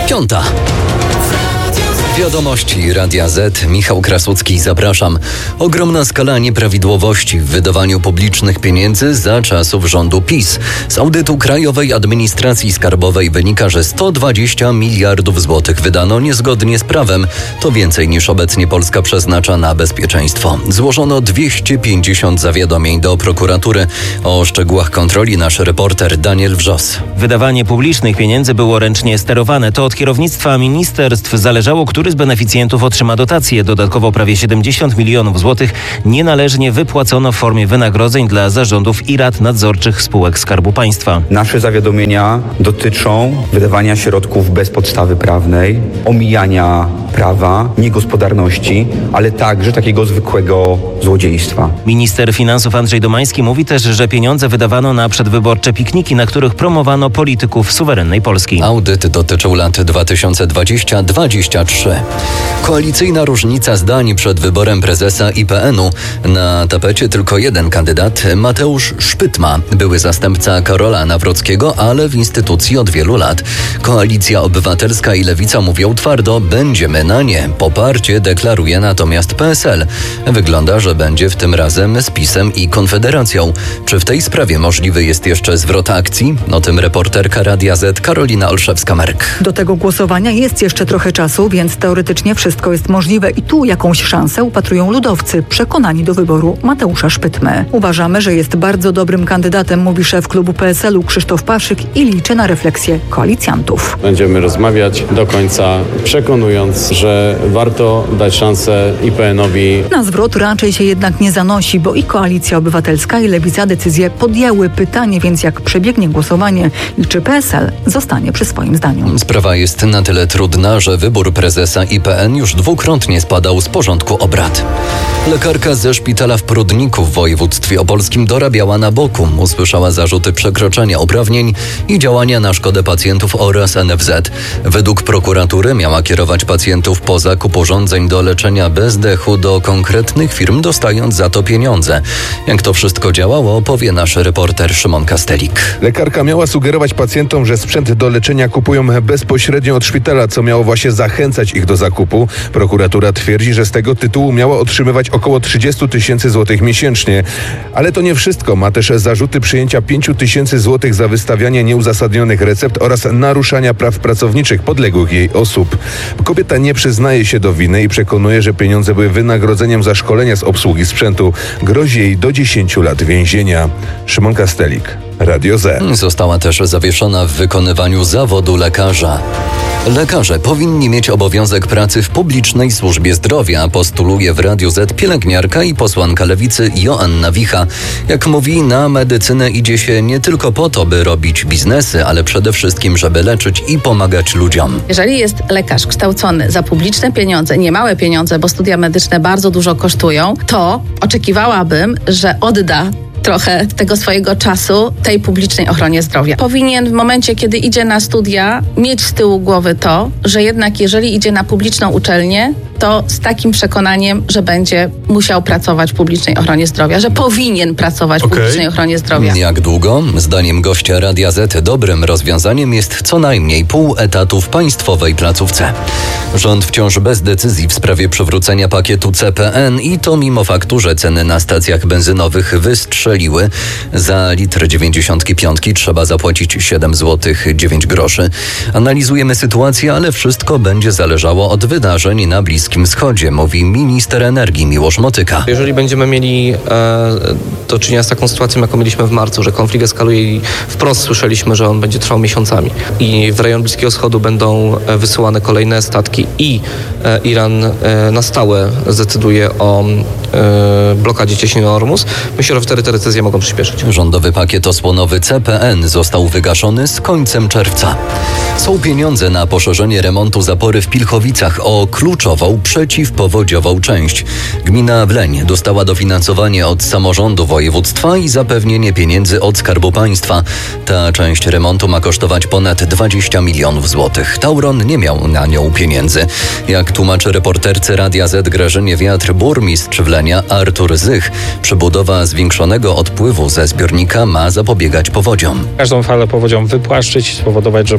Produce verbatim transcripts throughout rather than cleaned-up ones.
Piąta. Wiadomości Radia Z. Michał Krasucki, zapraszam. Ogromna skala nieprawidłowości w wydawaniu publicznych pieniędzy za czasów rządu PiS. Z audytu Krajowej Administracji Skarbowej wynika, że sto dwadzieścia miliardów złotych wydano niezgodnie z prawem. To więcej niż obecnie Polska przeznacza na bezpieczeństwo. Złożono dwieście pięćdziesiąt zawiadomień do prokuratury. O szczegółach kontroli nasz reporter Daniel Wrzos. Wydawanie publicznych pieniędzy było ręcznie sterowane. To od kierownictwa ministerstw zależało, który z beneficjentów otrzyma dotację. Dodatkowo prawie siedemdziesiąt milionów złotych nienależnie wypłacono w formie wynagrodzeń dla zarządów i rad nadzorczych spółek Skarbu Państwa. Nasze zawiadomienia dotyczą wydawania środków bez podstawy prawnej, omijania prawa, niegospodarności, ale także takiego zwykłego złodziejstwa. Minister finansów Andrzej Domański mówi też, że pieniądze wydawano na przedwyborcze pikniki, na których promowano polityków suwerennej Polski. Audyt dotyczył lat dwa tysiące dwudziestego do dwudziestego trzeciego. Koalicyjna różnica zdań przed wyborem prezesa I P N u. Na tapecie tylko jeden kandydat, Mateusz Szpytma, były zastępca Karola Nawrockiego, ale w instytucji od wielu lat. Koalicja Obywatelska i Lewica mówią twardo, będziemy na nie. Poparcie deklaruje natomiast P S L. Wygląda, że będzie w tym razem z PiS-em i Konfederacją. Czy w tej sprawie możliwy jest jeszcze zwrot akcji? O tym reporterka Radia Z Karolina Olszewska-Merk. Do tego głosowania jest jeszcze trochę czasu, więc teoretycznie wszystko jest możliwe i tu jakąś szansę upatrują ludowcy, przekonani do wyboru Mateusza Szpytmy. Uważamy, że jest bardzo dobrym kandydatem, mówi szef klubu P S L u Krzysztof Paszyk i liczy na refleksję koalicjantów. Będziemy rozmawiać do końca, przekonując, że warto dać szansę I P N owi. Na zwrot raczej się jednak nie zanosi, bo i Koalicja Obywatelska i Lewica decyzję podjęły. Pytanie więc, jak przebiegnie głosowanie i czy P S L zostanie przy swoim zdaniu. Sprawa jest na tyle trudna, że wybór prezesa I P N już dwukrotnie spadał z porządku obrad. Lekarka ze szpitala w Prudniku w województwie opolskim dorabiała na boku. Usłyszała zarzuty przekroczenia uprawnień i działania na szkodę pacjentów oraz N F Z. Według prokuratury miała kierować pacjentów po zakup urządzeń do leczenia bezdechu do konkretnych firm, dostając za to pieniądze. Jak to wszystko działało, powie nasz reporter Szymon Kastelik. Lekarka miała sugerować pacjentom, że sprzęt do leczenia kupują bezpośrednio od szpitala, co miało właśnie zachęcać ich do zakupu. Prokuratura twierdzi, że z tego tytułu miała otrzymywać około trzydzieści tysięcy złotych miesięcznie. Ale to nie wszystko. Ma też zarzuty przyjęcia pięć tysięcy złotych za wystawianie nieuzasadnionych recept oraz naruszania praw pracowniczych podległych jej osób. Kobieta nie przyznaje się do winy i przekonuje, że pieniądze były wynagrodzeniem za szkolenia z obsługi sprzętu. Grozi jej do dziesięciu lat więzienia. Szymon Kastelik, Radio Z. Została też zawieszona w wykonywaniu zawodu lekarza. Lekarze powinni mieć obowiązek pracy w publicznej służbie zdrowia, postuluje w Radiu Z pielęgniarka i posłanka Lewicy Joanna Wicha. Jak mówi, na medycynę idzie się nie tylko po to, by robić biznesy, ale przede wszystkim, żeby leczyć i pomagać ludziom. Jeżeli jest lekarz kształcony za publiczne pieniądze, niemałe pieniądze, bo studia medyczne bardzo dużo kosztują, to oczekiwałabym, że odda trochę tego swojego czasu tej publicznej ochronie zdrowia. Powinien w momencie, kiedy idzie na studia, mieć z tyłu głowy to, że jednak jeżeli idzie na publiczną uczelnię, to z takim przekonaniem, że będzie musiał pracować w publicznej ochronie zdrowia, że powinien pracować okay. w publicznej ochronie zdrowia. Jak długo? Zdaniem gościa Radia Z dobrym rozwiązaniem jest co najmniej pół etatu w państwowej placówce. Rząd wciąż bez decyzji w sprawie przywrócenia pakietu C P N i to mimo faktu, że ceny na stacjach benzynowych wystrzeliły. Za litr dziewięćdziesiątki piątki trzeba zapłacić siedem złotych dziewięć groszy. Analizujemy sytuację, ale wszystko będzie zależało od wydarzeń na Bliskim Wschodzie, mówi minister energii Miłosz Motyka. Jeżeli będziemy mieli e, do czynienia z taką sytuacją, jaką mieliśmy w marcu, że konflikt eskaluje i wprost słyszeliśmy, że on będzie trwał miesiącami i w rejon Bliskiego Wschodu będą wysyłane kolejne statki i e, Iran e, na stałe zdecyduje o e, blokadzie cieśniny Ormus, myślę, że wtedy te decyzje mogą przyspieszyć. Rządowy pakiet osłonowy C P N został wygaszony z końcem czerwca. Są pieniądze na poszerzenie remontu zapory w Pilchowicach o kluczową przeciwpowodziową część. Gmina Wleń dostała dofinansowanie od samorządu województwa i zapewnienie pieniędzy od Skarbu Państwa. Ta część remontu ma kosztować ponad dwadzieścia milionów złotych. Tauron nie miał na nią pieniędzy. Jak tłumaczy reporterce Radia Z Grażynie Wiatr burmistrz Wlenia Artur Zych, przebudowa zwiększonego odpływu ze zbiornika ma zapobiegać powodziom. Każdą falę powodzią wypłaszczyć, spowodować, żeby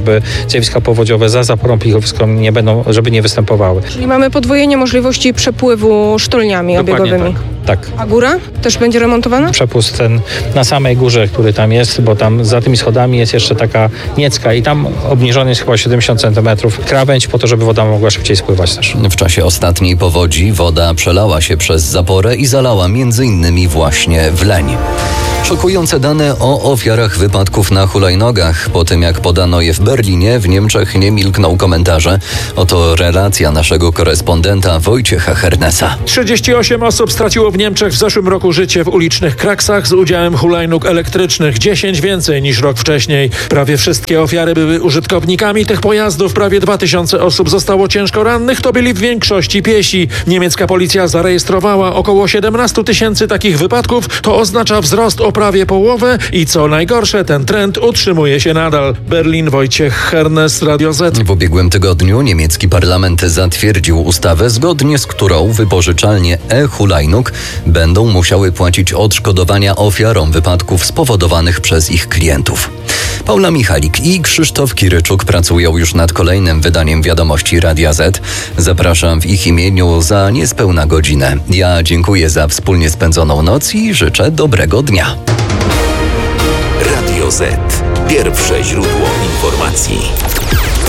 zjawiska powodziowe za zaporą plichowską nie będą, żeby nie występowały. Czyli mamy podwojenie możliwości przepływu sztolniami Dokładnie obiegowymi. Tak. tak. A góra też będzie remontowana? Przepust ten na samej górze, który tam jest, bo tam za tymi schodami jest jeszcze taka niecka i tam obniżony jest chyba siedemdziesiąt centymetrów krawędź po to, żeby woda mogła szybciej spływać też. W czasie ostatniej powodzi woda przelała się przez zaporę i zalała między innymi właśnie Wleń. Szokujące dane o ofiarach wypadków na hulajnogach. Po tym jak podano je w Berlinie, w Niemczech nie milkną komentarze. Oto relacja naszego korespondenta Wojciecha Hernesa. trzydzieści osiem osób straciło w Niemczech w zeszłym roku życie w ulicznych kraksach z udziałem hulajnóg elektrycznych. dziesięć więcej niż rok wcześniej. Prawie wszystkie ofiary były użytkownikami tych pojazdów. Prawie dwa tysiące osób zostało ciężko rannych. To byli w większości piesi. Niemiecka policja zarejestrowała około siedemnaście tysięcy takich wypadków. To oznacza wzrost o prawie połowę i co najgorsze, ten trend utrzymuje się nadal. Berlin, Wojciech Hernes, Radio Z. W ubiegłym tygodniu niemiecki parlament zatwierdził ustawę, zgodnie z którą wypożyczalnie e-hulajnóg będą musiały płacić odszkodowania ofiarom wypadków spowodowanych przez ich klientów. Paula Michalik i Krzysztof Kiryczuk pracują już nad kolejnym wydaniem Wiadomości Radia Z. Zapraszam w ich imieniu za niespełna godzinę. Ja dziękuję za wspólnie spędzoną noc i życzę dobrego dnia. Radio Z. Pierwsze źródło informacji.